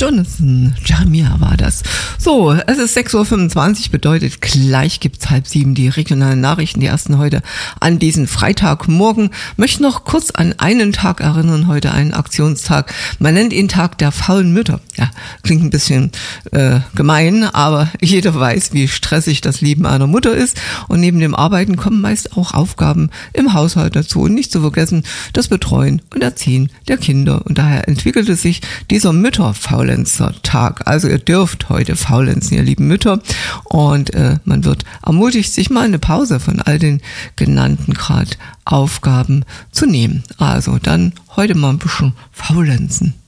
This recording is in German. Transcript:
Jonathan Jeremiah war das. So, es ist 6.25 Uhr, bedeutet gleich gibt's 6:30 die regionalen Nachrichten, die ersten heute an diesen Freitagmorgen. Möchte noch kurz an einen Tag erinnern, heute einen Aktionstag. Man nennt ihn Tag der faulen Mütter. Ja, klingt ein bisschen gemein, aber jeder weiß, wie stressig das Leben einer Mutter ist. Und neben dem Arbeiten kommen meist auch Aufgaben im Haushalt dazu. Und nicht zu vergessen, das Betreuen und Erziehen der Kinder. Und daher entwickelte sich dieser Mütterfaulenzer-Tag. Also ihr dürft heute faulenzen, ihr lieben Mütter. Und man wird ermutigt, sich mal eine Pause von all den genannten gerade Aufgaben zu nehmen. Also dann heute mal ein bisschen faulenzen.